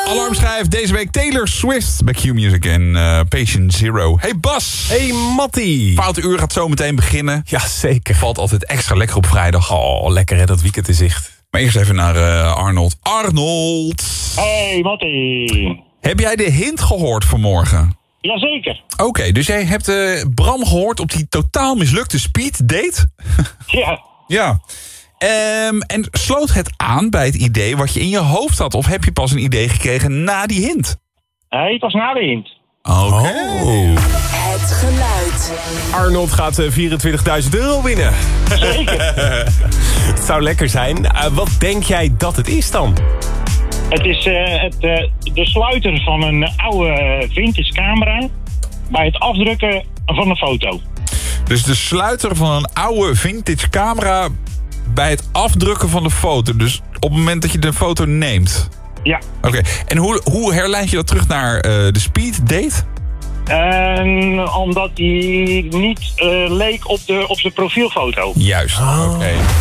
Alarmschijf, deze week Taylor Swift bij Q-Music en Patient Zero. Hey Bas. Hey Mattie. Foute uur gaat zo meteen beginnen. Ja, zeker. Valt altijd extra lekker op vrijdag. Oh, lekker hè, dat weekend in zicht. Maar eerst even naar Arnold. Arnold. Hey, Mattie. Heb jij de hint gehoord vanmorgen? Jazeker. Oké, dus jij hebt Bram gehoord op die totaal mislukte speed date? Ja. Ja. En sloot het aan bij het idee wat je in je hoofd had? Of heb je pas een idee gekregen na die hint? Hij was na de hint. Oké. Het geluid. Arnold gaat €24.000 winnen. Zeker. Het zou lekker zijn. Wat denk jij dat het is dan? Het is de sluiter van een oude vintage camera bij het afdrukken van een foto. Dus de sluiter van een oude vintage camera bij het afdrukken van de foto. Dus op het moment dat je de foto neemt. Ja. Oké. En hoe herleid je dat terug naar de speed date? Omdat hij niet leek op zijn profielfoto. Juist. Oké.